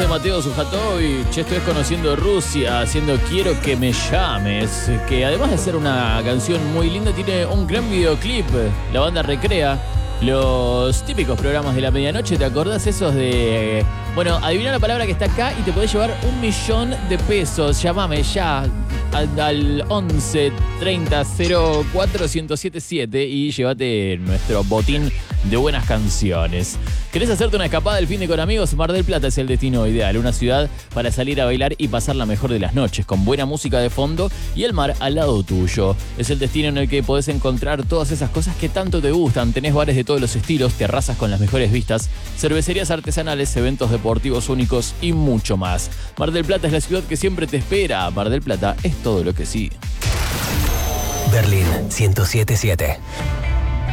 Mateo Sujatovic. Esto es Conociendo Rusia, haciendo Quiero que me llames, que además de ser una canción muy linda, tiene un gran videoclip. La banda recrea los típicos programas de la medianoche. ¿Te acordás esos de... Bueno, adivina la palabra que está acá y te podés llevar 1.000.000 de pesos? Llámame ya al 11 30 04 1077 y llévate nuestro botín de buenas canciones. ¿Querés hacerte una escapada del fin de con amigos? Mar del Plata es el destino ideal, una ciudad para salir a bailar y pasar la mejor de las noches, con buena música de fondo y el mar al lado tuyo. Es el destino en el que podés encontrar todas esas cosas que tanto te gustan. Tenés bares de todos los estilos, terrazas con las mejores vistas, cervecerías artesanales, eventos deportivos únicos y mucho más. Mar del Plata es la ciudad que siempre te espera. Mar del Plata es todo lo que sí. Berlín 107.7.